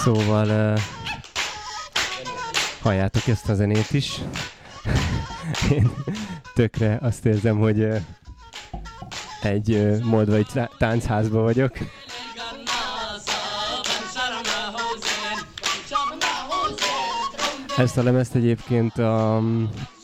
Szóval halljátok ezt a zenét is. Én tökre azt érzem, hogy egy moldvai táncházban vagyok. Ezt a lemezt egyébként a